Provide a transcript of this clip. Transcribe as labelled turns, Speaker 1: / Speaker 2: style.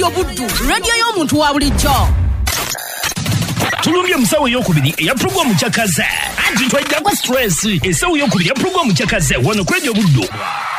Speaker 1: Radio Buddu, radio y'omuntu wa bulijjo.
Speaker 2: Tulumbye musawo ey'okubiri eya programu kyakaze. Anti twajja kwa stress. Esawo ey'okubiri ya programu kyakaze wano ku Radio Buddu.